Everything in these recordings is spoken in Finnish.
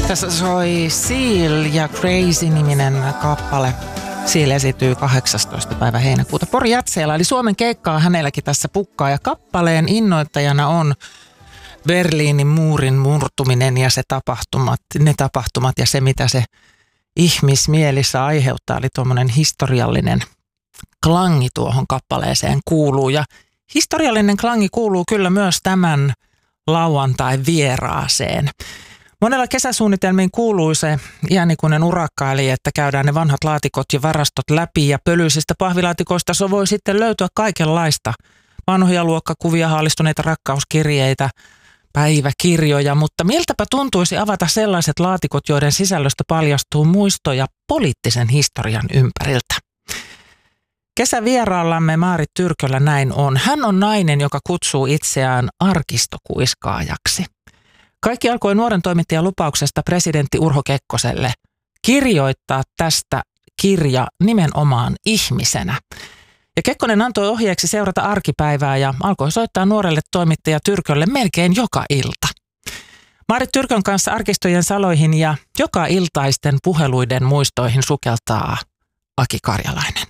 Tässä soi Seal ja Crazy-niminen kappale. Seal esityy 18. päivä heinäkuuta Pori Jatseella, eli Suomen keikkaa hänelläkin tässä pukkaa. Ja kappaleen innoittajana on Berliinin muurin murtuminen ja ne tapahtumat ja se, mitä se ihmismielissä aiheuttaa. Eli tuommoinen historiallinen klangi tuohon kappaleeseen kuuluu. Ja historiallinen klangi kuuluu kyllä myös tämän lauantai vieraaseen. Monella kesäsuunnitelmiin kuului se iänikuinen urakka, eli että käydään ne vanhat laatikot ja varastot läpi ja pölyisistä pahvilaatikoista se voi sitten löytyä kaikenlaista. Vanhoja luokkakuvia, haalistuneita rakkauskirjeitä, päiväkirjoja, mutta miltäpä tuntuisi avata sellaiset laatikot, joiden sisällöstä paljastuu muistoja poliittisen historian ympäriltä. Kesävieraallamme Maarit Tyrköllä näin on. Hän on nainen, joka kutsuu itseään arkistokuiskaajaksi. Kaikki alkoi nuoren toimittajan lupauksesta presidentti Urho Kekkoselle kirjoittaa tästä kirja nimenomaan ihmisenä. Ja Kekkonen antoi ohjeeksi seurata arkipäivää ja alkoi soittaa nuorelle toimittaja Tyrkölle melkein joka ilta. Maarit Tyrkön kanssa arkistojen saloihin ja joka iltaisten puheluiden muistoihin sukeltaa Aki Karjalainen.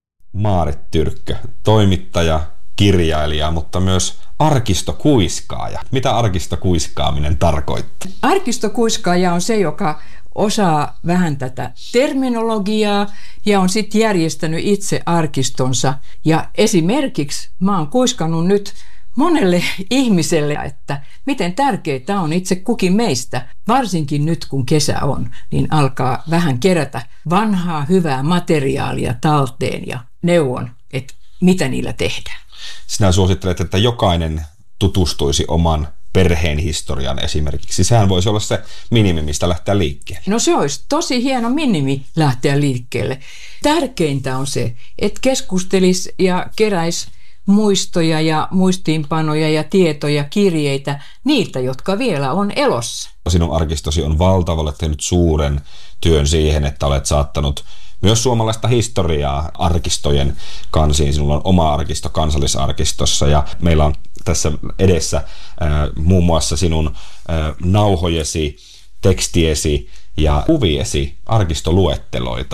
Maarit Tyrkkö, toimittaja, kirjailija, mutta myös arkistokuiskaaja. Mitä arkistokuiskaaminen tarkoittaa? Arkistokuiskaaja on se, joka osaa vähän tätä terminologiaa ja on sitten järjestänyt itse arkistonsa. Ja esimerkiksi mä oon kuiskannut nyt monelle ihmiselle, että miten tärkeää on itse kukin meistä, varsinkin nyt kun kesä on, niin alkaa vähän kerätä vanhaa hyvää materiaalia talteen ja neuvon, että mitä niillä tehdään. Sinä suosittelet, että jokainen tutustuisi oman perheen historian esimerkiksi. Sehän voisi olla se minimi, mistä lähteä liikkeelle. No se olisi tosi hieno minimi lähteä liikkeelle. Tärkeintä on se, että keskustelisi ja keräisi muistoja ja muistiinpanoja ja tietoja, kirjeitä niiltä, jotka vielä on elossa. Sinun arkistosi on valtava, olet tehnyt suuren työn siihen, että olet saattanut myös suomalaista historiaa arkistojen kansiin. Sinulla on oma arkisto Kansallisarkistossa ja meillä on tässä edessä muun muassa sinun nauhojesi, tekstiesi ja kuviesi arkistoluetteloita.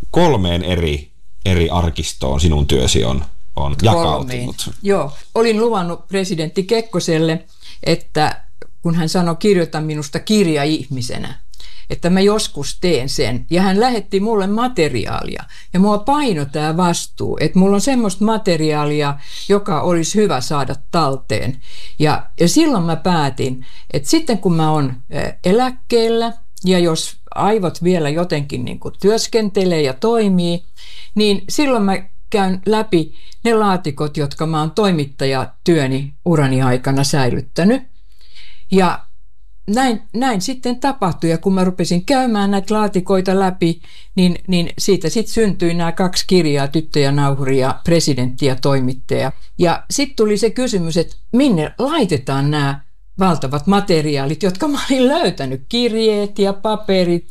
3 eri arkistoon sinun työsi on jakautunut. Joo, olin luvannut presidentti Kekkoselle, että kun hän sanoi kirjoita minusta kirja ihmisenä, että mä joskus teen sen. Ja hän lähetti mulle materiaalia. Ja mua paino tämä vastuu, että mulla on semmoista materiaalia, joka olisi hyvä saada talteen. Ja silloin mä päätin, että sitten kun mä oon eläkkeellä, ja jos aivot vielä jotenkin niin kuin työskentelee ja toimii, niin silloin mä käyn läpi ne laatikot, jotka mä oon toimittajatyöni urani aikana säilyttänyt. Ja näin sitten tapahtui, ja kun mä rupesin käymään näitä laatikoita läpi, niin siitä sitten syntyi nämä 2 kirjaa, Tyttö ja nauhuri ja Presidentti ja toimittaja. Ja sitten tuli se kysymys, että minne laitetaan nämä valtavat materiaalit, jotka mä olin löytänyt, kirjeet ja paperit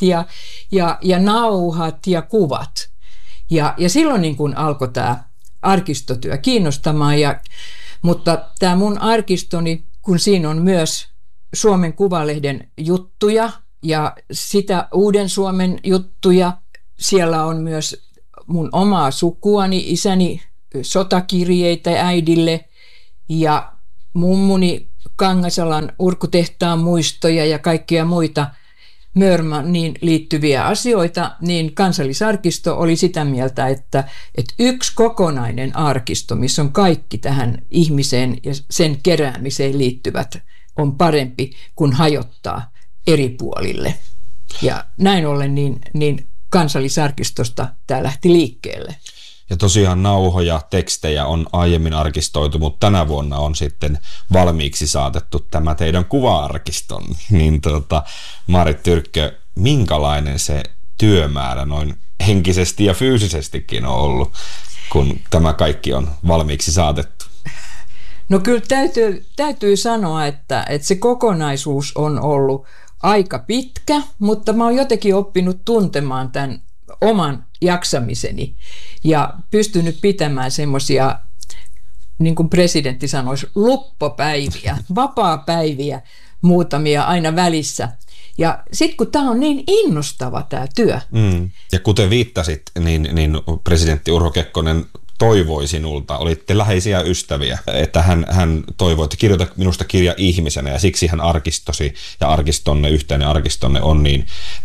ja nauhat ja kuvat. Ja silloin niin kun alkoi tämä arkistotyö kiinnostamaan, mutta tämä mun arkistoni, kun siinä on myös Suomen Kuvalehden juttuja ja sitä Uuden Suomen juttuja. Siellä on myös mun omaa sukuani, isäni sotakirjeitä äidille ja mummuni Kangasalan urkutehtaan muistoja ja kaikkia muita Mörmaniin liittyviä asioita, niin Kansallisarkisto oli sitä mieltä, että yksi kokonainen arkisto, missä on kaikki tähän ihmiseen ja sen keräämiseen liittyvät, on parempi kuin hajottaa eri puolille. Ja näin ollen niin Kansallisarkistosta tämä lähti liikkeelle. Ja tosiaan nauhoja, tekstejä on aiemmin arkistoitu, mutta tänä vuonna on sitten valmiiksi saatettu tämä teidän kuva-arkiston. Niin Maarit Tyrkkö, minkälainen se työmäärä noin henkisesti ja fyysisestikin on ollut, kun tämä kaikki on valmiiksi saatettu? No kyllä täytyy sanoa, että se kokonaisuus on ollut aika pitkä, mutta mä oon jotenkin oppinut tuntemaan tämän oman jaksamiseni ja pystynyt pitämään semmoisia, niin kuin presidentti sanoisi, luppopäiviä, vapaapäiviä muutamia aina välissä. Ja sitten kun tämä on niin innostava tämä työ. Ja kuten viittasit, niin presidentti Urho Kekkonen toivoi sinulta, olitte läheisiä ystäviä, että hän toivoi, että kirjoita minusta kirja ihmisenä, ja siksi hän arkistosi ja arkistonne, yhteinen arkistonne on niin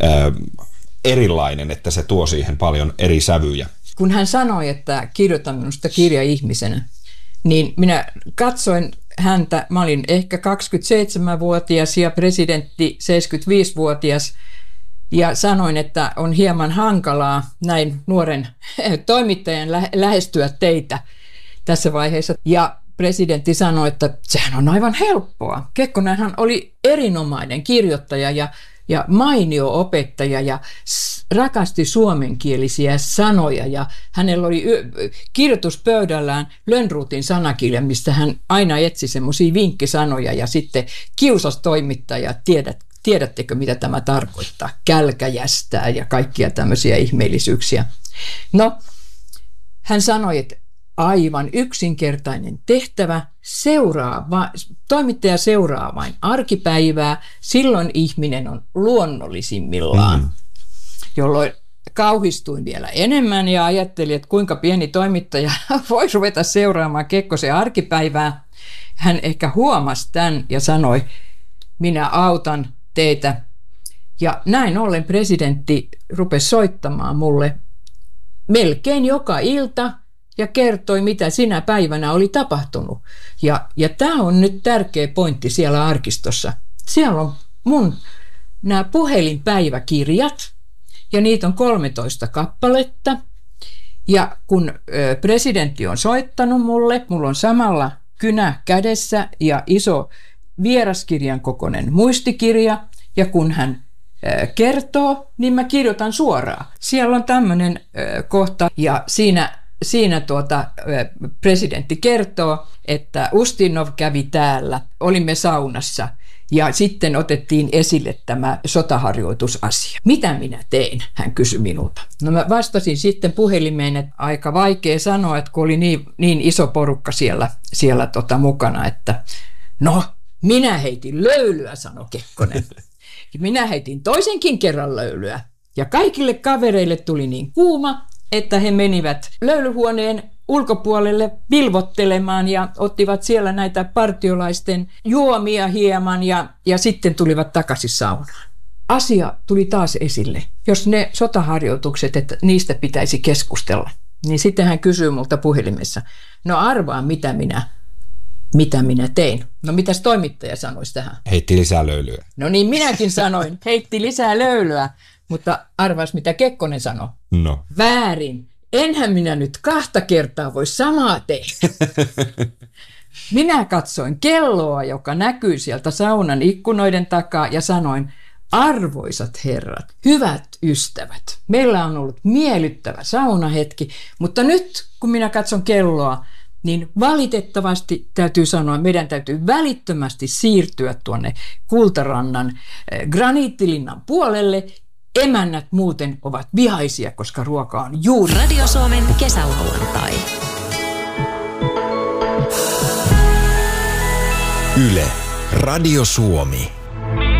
erilainen, että se tuo siihen paljon eri sävyjä. Kun hän sanoi, että kirjoita minusta kirja ihmisenä, niin minä katsoin häntä, mä olin ehkä 27-vuotias ja presidentti 75-vuotias, ja sanoin, että on hieman hankalaa näin nuoren toimittajan lähestyä teitä tässä vaiheessa. Ja presidentti sanoi, että sehän on aivan helppoa. Kekkonenhan oli erinomainen kirjoittaja ja mainio opettaja ja rakasti suomenkielisiä sanoja. Ja hänellä oli kirjoituspöydällään Lönnrotin sanakirja, mistä hän aina etsi semmoisia vinkkisanoja ja sitten kiusasi toimittajaa, tiedättekö, mitä tämä tarkoittaa? Kälkäjästää ja kaikkia tämmöisiä ihmeellisyyksiä. No, hän sanoi, että aivan yksinkertainen tehtävä, toimittaja seuraa vain arkipäivää, silloin ihminen on luonnollisimmillaan, jolloin kauhistuin vielä enemmän ja ajattelin, että kuinka pieni toimittaja voi ruveta seuraamaan Kekkosen arkipäivää. Hän ehkä huomasi tämän ja sanoi, minä autan teitä. Ja näin ollen presidentti rupesi soittamaan mulle melkein joka ilta ja kertoi, mitä sinä päivänä oli tapahtunut. Ja tämä on nyt tärkeä pointti siellä arkistossa. Siellä on mun nämä puhelinpäiväkirjat ja niitä on 13 kappaletta. Ja kun presidentti on soittanut mulla on samalla kynä kädessä ja iso vieraskirjan kokoinen muistikirja, ja kun hän kertoo, niin mä kirjoitan suoraan. Siellä on tämmöinen kohta, ja siinä presidentti kertoo, että Ustinov kävi täällä, olimme saunassa, ja sitten otettiin esille tämä sotaharjoitusasia. Mitä minä tein, hän kysyi minulta. No mä vastasin sitten puhelimeen, että aika vaikea sanoa, että kun oli niin iso porukka siellä mukana, että no, minä heitin löylyä, sanoi Kekkonen. Minä heitin toisenkin kerran löylyä. Ja kaikille kavereille tuli niin kuuma, että he menivät löylyhuoneen ulkopuolelle vilvottelemaan ja ottivat siellä näitä partiolaisten juomia hieman ja sitten tulivat takaisin saunaan. Asia tuli taas esille. Jos ne sotaharjoitukset, että niistä pitäisi keskustella, niin sitten hän kysyy multa puhelimessa, no arvaa mitä minä tein. No mitäs toimittaja sanoisi tähän? Heitti lisää löylyä. No niin minäkin sanoin, heitti lisää löylyä, mutta arvas mitä Kekkonen sanoi. No. Väärin. Enhän minä nyt 2 kertaa voi samaa tehdä. Minä katsoin kelloa, joka näkyy sieltä saunan ikkunoiden takaa ja sanoin, arvoisat herrat, hyvät ystävät, meillä on ollut miellyttävä saunahetki, mutta nyt kun minä katson kelloa, niin valitettavasti täytyy sanoa, meidän täytyy välittömästi siirtyä tuonne Kultarannan graniittilinnan puolelle. Emännät muuten ovat vihaisia, koska ruoka on juuri. Radio Suomen kesälauantai. Yle, Radio Suomi.